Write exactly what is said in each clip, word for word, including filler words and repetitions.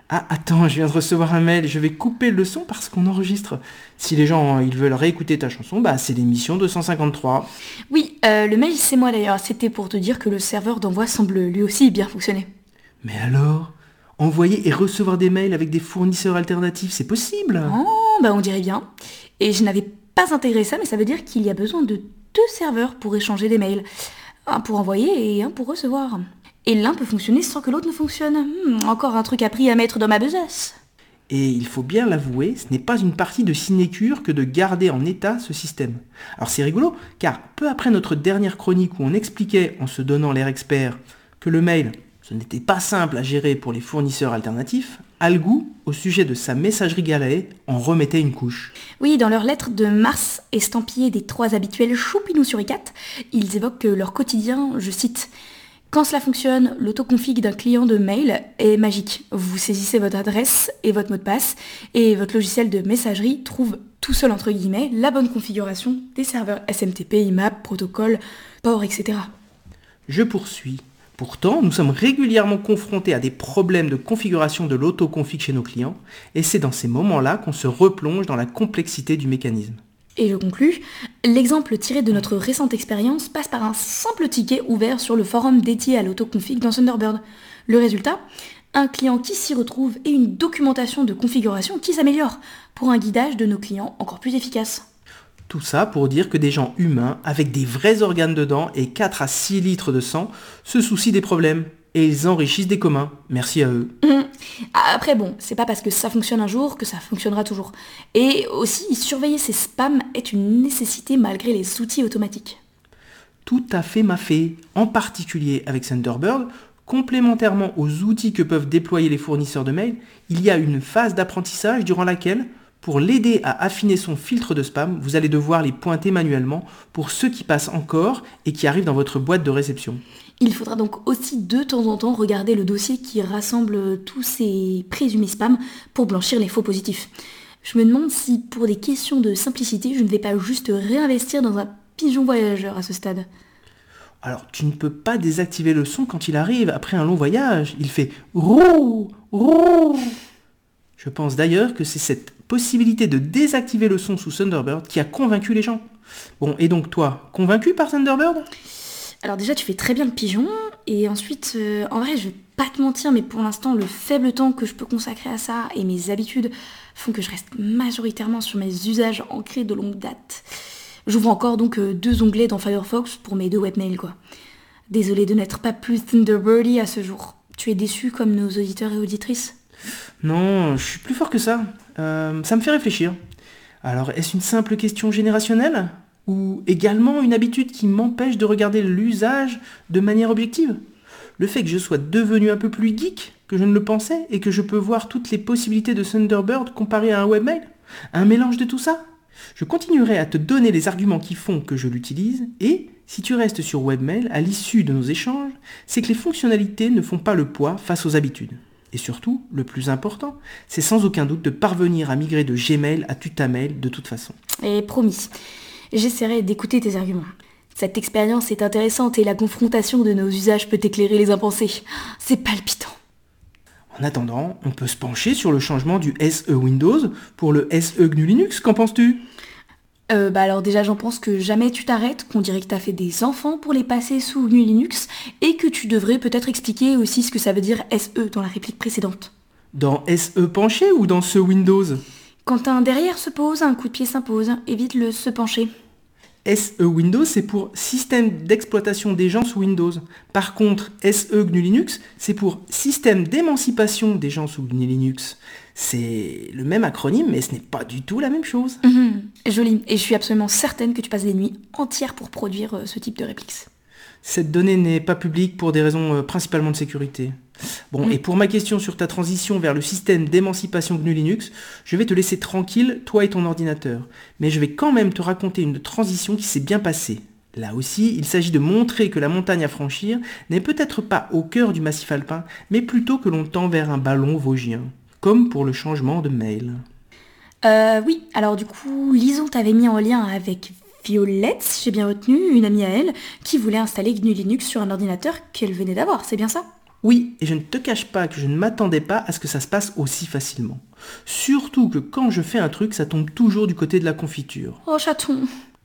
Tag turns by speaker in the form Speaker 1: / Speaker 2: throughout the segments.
Speaker 1: Ah, attends, je viens de recevoir un mail, je vais couper le son parce qu'on enregistre. Si les gens ils veulent réécouter ta chanson, bah c'est l'émission deux cent cinquante-trois.
Speaker 2: Oui, euh, le mail c'est moi d'ailleurs, c'était pour te dire que le serveur d'envoi semble lui aussi bien fonctionner.
Speaker 1: Mais alors, envoyer et recevoir des mails avec des fournisseurs alternatifs, c'est possible?
Speaker 2: Oh, bah on dirait bien. Et je n'avais pas intégré ça, mais ça veut dire qu'il y a besoin de deux serveurs pour échanger des mails. Un pour envoyer et un pour recevoir. Et l'un peut fonctionner sans que l'autre ne fonctionne. Hmm, encore un truc appris à mettre dans ma besace.
Speaker 1: Et il faut bien l'avouer, ce n'est pas une partie de sinécure que de garder en état ce système. Alors c'est rigolo, car peu après notre dernière chronique où on expliquait, en se donnant l'air expert, que le mail, ce n'était pas simple à gérer pour les fournisseurs alternatifs, Algou, au sujet de sa messagerie Galae, en remettait une couche.
Speaker 2: Oui, dans leur lettre de mars, estampillée des trois habituels choupinous sur i quatre, ils évoquent leur quotidien, je cite, « Quand cela fonctionne, l'autoconfig d'un client de mail est magique. Vous saisissez votre adresse et votre mot de passe, et votre logiciel de messagerie trouve tout seul entre guillemets la bonne configuration des serveurs S M T P, I M A P, protocole, port, et cetera.
Speaker 1: Je poursuis. Pourtant, nous sommes régulièrement confrontés à des problèmes de configuration de l'autoconfig chez nos clients, et c'est dans ces moments-là qu'on se replonge dans la complexité du mécanisme.
Speaker 2: Et je conclus, l'exemple tiré de notre récente expérience passe par un simple ticket ouvert sur le forum dédié à l'autoconfig dans Thunderbird. Le résultat, un client qui s'y retrouve et une documentation de configuration qui s'améliore pour un guidage de nos clients encore plus efficace.
Speaker 1: Tout ça pour dire que des gens humains, avec des vrais organes dedans et quatre à six litres de sang, se soucient des problèmes. Et ils enrichissent des communs. Merci à eux.
Speaker 2: Mmh. Après bon, c'est pas parce que ça fonctionne un jour que ça fonctionnera toujours. Et aussi, surveiller ces spams est une nécessité malgré les outils automatiques.
Speaker 1: Tout à fait m'a fait, en particulier avec Thunderbird, complémentairement aux outils que peuvent déployer les fournisseurs de mails, il y a une phase d'apprentissage durant laquelle, pour l'aider à affiner son filtre de spam, vous allez devoir les pointer manuellement pour ceux qui passent encore et qui arrivent dans votre boîte de réception.
Speaker 2: Il faudra donc aussi de temps en temps regarder le dossier qui rassemble tous ces présumés spams pour blanchir les faux positifs. Je me demande si, pour des questions de simplicité, je ne vais pas juste réinvestir dans un pigeon voyageur à ce stade.
Speaker 1: Alors, tu ne peux pas désactiver le son quand il arrive après un long voyage. Il fait roux, roux. Je pense d'ailleurs que c'est cette possibilité de désactiver le son sous Thunderbird qui a convaincu les gens. Bon, et donc toi, convaincu par Thunderbird ?
Speaker 2: Alors déjà, tu fais très bien le pigeon, et ensuite, euh, en vrai, je vais pas te mentir, mais pour l'instant, le faible temps que je peux consacrer à ça et mes habitudes font que je reste majoritairement sur mes usages ancrés de longue date. J'ouvre encore donc euh, deux onglets dans Firefox pour mes deux webmails, quoi. Désolée de n'être pas plus Thunderbirdy à ce jour. Tu es déçu comme nos auditeurs et auditrices ?
Speaker 1: Non, je suis plus fort que ça. Euh, ça me fait réfléchir. Alors, est-ce une simple question générationnelle ? Ou également une habitude qui m'empêche de regarder l'usage de manière objective ? Le fait que je sois devenu un peu plus geek que je ne le pensais et que je peux voir toutes les possibilités de Thunderbird comparées à un webmail ? Un mélange de tout ça ? Je continuerai à te donner les arguments qui font que je l'utilise et, si tu restes sur webmail à l'issue de nos échanges, c'est que les fonctionnalités ne font pas le poids face aux habitudes. Et surtout, le plus important, c'est sans aucun doute de parvenir à migrer de Gmail à Tutamail de toute façon.
Speaker 2: Et promis, j'essaierai d'écouter tes arguments. Cette expérience est intéressante et la confrontation de nos usages peut éclairer les impensés. C'est palpitant.
Speaker 1: En attendant, on peut se pencher sur le changement du S E Windows pour le S E G N U Linux, qu'en penses-tu ?
Speaker 2: Euh, bah alors déjà j'en pense que jamais tu t'arrêtes, qu'on dirait que t'as fait des enfants pour les passer sous G N U Linux, et que tu devrais peut-être expliquer aussi ce que ça veut dire S E dans la réplique précédente.
Speaker 1: Dans S E penché ou dans ce Windows ?
Speaker 2: Quand un derrière se pose, un coup de pied s'impose, évite le se pencher.
Speaker 1: S E Windows, c'est pour système d'exploitation des gens sous Windows. Par contre, S E G N U Linux, c'est pour système d'émancipation des gens sous G N U Linux. C'est le même acronyme, mais ce n'est pas du tout la même chose.
Speaker 2: Mmh, joli. Et je suis absolument certaine que tu passes des nuits entières pour produire euh, ce type de répliques.
Speaker 1: Cette donnée n'est pas publique pour des raisons euh, principalement de sécurité. Bon, mmh. Et pour ma question sur ta transition vers le système d'émancipation G N U Linux, je vais te laisser tranquille, toi et ton ordinateur. Mais je vais quand même te raconter une transition qui s'est bien passée. Là aussi, il s'agit de montrer que la montagne à franchir n'est peut-être pas au cœur du massif alpin, mais plutôt que l'on tend vers un ballon vosgien. Comme pour le changement de mail.
Speaker 2: Euh, oui, alors du coup, Lison t'avait mis en lien avec Violette, j'ai bien retenu, une amie à elle, qui voulait installer G N U Linux sur un ordinateur qu'elle venait d'avoir, c'est bien ça ?
Speaker 1: Oui, et je ne te cache pas que je ne m'attendais pas à ce que ça se passe aussi facilement. Surtout que quand je fais un truc, ça tombe toujours du côté de la confiture.
Speaker 2: Oh chaton.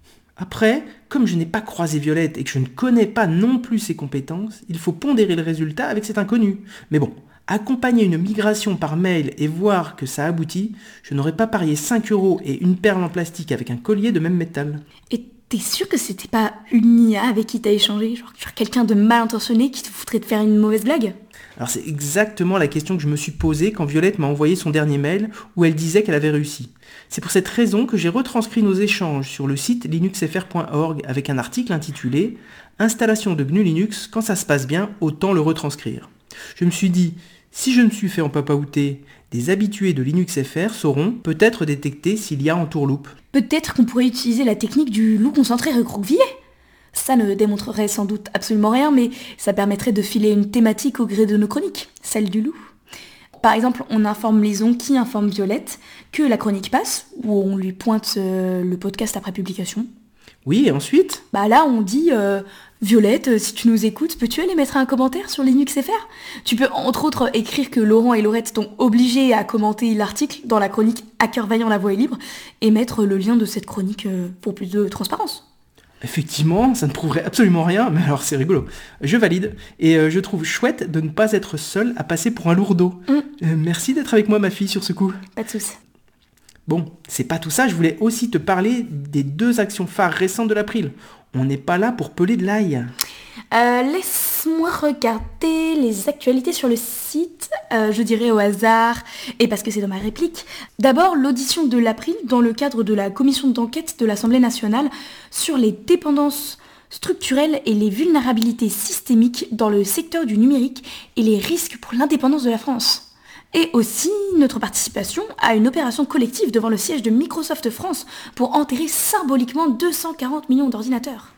Speaker 1: Après, comme je n'ai pas croisé Violette et que je ne connais pas non plus ses compétences, il faut pondérer le résultat avec cet inconnu. Mais bon, accompagner une migration par mail et voir que ça aboutit, je n'aurais pas parié cinq euros et une perle en plastique avec un collier de même métal.
Speaker 2: Et t'es sûr que c'était pas une I A avec qui t'as échangé? Genre, genre quelqu'un de mal intentionné qui te foutrait de faire une mauvaise blague?
Speaker 1: Alors c'est exactement la question que je me suis posée quand Violette m'a envoyé son dernier mail où elle disait qu'elle avait réussi. C'est pour cette raison que j'ai retranscrit nos échanges sur le site linux f r point org avec un article intitulé « Installation de G N U Linux, quand ça se passe bien, autant le retranscrire ». Je me suis dit, si je me suis fait en papaouter, des habitués de Linux F R sauront peut-être détecter s'il y a entourloupe.
Speaker 2: Peut-être qu'on pourrait utiliser la technique du loup concentré recroquevillé. Ça ne démontrerait sans doute absolument rien, mais ça permettrait de filer une thématique au gré de nos chroniques, celle du loup. Par exemple, on informe Lison qui informe Violette que la chronique passe, ou on lui pointe euh, le podcast après publication.
Speaker 1: Oui, et ensuite ?
Speaker 2: Bah là, on dit euh, Violette, si tu nous écoutes, peux-tu aller mettre un commentaire sur Linux F R ? Tu peux entre autres écrire que Laurent et Laurette t'ont obligé à commenter l'article dans la chronique Hacker Vaillant, la voix est libre, et mettre le lien de cette chronique euh, pour plus de transparence.
Speaker 1: Effectivement, ça ne prouverait absolument rien, mais alors c'est rigolo. Je valide, et euh, je trouve chouette de ne pas être seule à passer pour un lourdeau. Mm. Euh, merci d'être avec moi, ma fille, sur ce coup.
Speaker 2: Pas de soucis.
Speaker 1: Bon, c'est pas tout ça, je voulais aussi te parler des deux actions phares récentes de l'April. On n'est pas là pour peler de l'ail.
Speaker 2: Euh, laisse-moi regarder les actualités sur le site, euh, je dirais au hasard, et parce que c'est dans ma réplique. D'abord, l'audition de l'April dans le cadre de la commission d'enquête de l'Assemblée nationale sur les dépendances structurelles et les vulnérabilités systémiques dans le secteur du numérique et les risques pour l'indépendance de la France. Et aussi notre participation à une opération collective devant le siège de Microsoft France pour enterrer symboliquement deux cent quarante millions d'ordinateurs.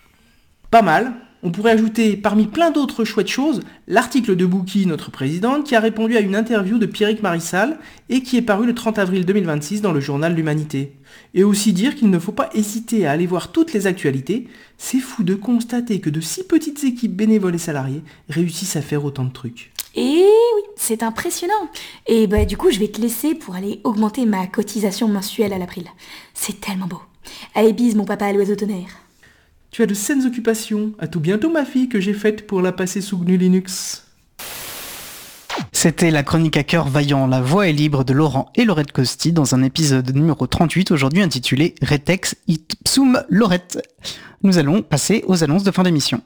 Speaker 1: Pas mal. On pourrait ajouter, parmi plein d'autres chouettes choses, l'article de Bouki, notre présidente, qui a répondu à une interview de Pierrick Marissal et qui est paru le trente avril deux mille vingt-six dans le journal L'Humanité. Et aussi dire qu'il ne faut pas hésiter à aller voir toutes les actualités. C'est fou de constater que de si petites équipes bénévoles et salariées réussissent à faire autant de trucs.
Speaker 2: Et oui, c'est impressionnant. Et bah du coup, je vais te laisser pour aller augmenter ma cotisation mensuelle à l'April. C'est tellement beau. Allez, bise mon papa à l'oiseau tonnerre.
Speaker 1: Tu as de saines occupations. À tout bientôt, ma fille, que j'ai faite pour la passer sous G N U Linux.
Speaker 3: C'était la chronique Hacker Vaillant, la voix est libre de Laurent et Laurette Costi dans un épisode numéro trente-huit, aujourd'hui intitulé Retex Ipsum Laurette. Nous allons passer aux annonces de fin d'émission.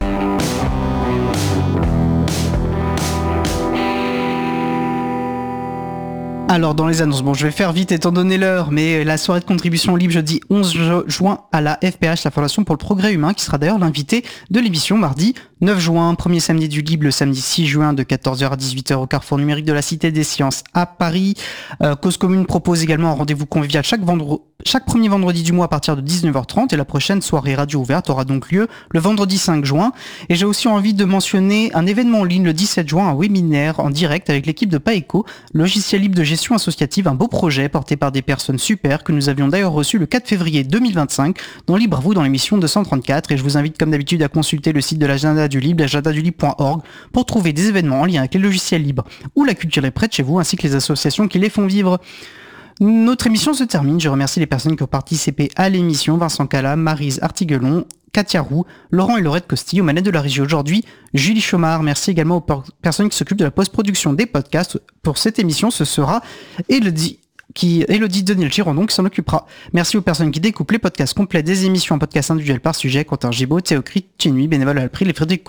Speaker 3: Alors dans les annonces, bon je vais faire vite étant donné l'heure, mais la soirée de contribution libre jeudi onze juin à la F P H, la Fondation pour le Progrès Humain, qui sera d'ailleurs l'invité de l'émission mardi neuf juin, premier samedi du libre, le samedi six juin de quatorze heures à dix-huit heures au Carrefour numérique de la Cité des Sciences à Paris. Euh, Cause Commune propose également un rendez-vous convivial chaque, vendre... chaque premier vendredi du mois à partir de dix-neuf heures trente et la prochaine soirée radio ouverte aura donc lieu le vendredi cinq juin. Et j'ai aussi envie de mentionner un événement en ligne le dix-sept juin, un webinaire en direct avec l'équipe de Paeco, logiciel libre de gestion associative, un beau projet porté par des personnes super que nous avions d'ailleurs reçu le quatre février deux mille vingt-cinq dans Libre à vous dans l'émission deux cent trente-quatre. Et je vous invite comme d'habitude à consulter le site de l'agenda du libre, l'agenda du libre point org, pour trouver des événements en lien avec les logiciels libres ou la culture est près de chez vous, ainsi que les associations qui les font vivre. Notre émission se termine. Je remercie les personnes qui ont participé à l'émission: Vincent Cala, Maryse Artiguelon, Katia Roux, Laurent et Laurette Costi, aux manettes de la régie aujourd'hui, Julie Chomard. Merci également aux per- personnes qui s'occupent de la post-production des podcasts. Pour cette émission, ce sera Elodie, qui, Elodie Daniel-Giron, donc, qui s'en occupera. Merci aux personnes qui découpent les podcasts complets des émissions en podcasts individuels par sujet: Quentin Gibaud, Théocrite, Chinui, bénévole à l'April et Frédéric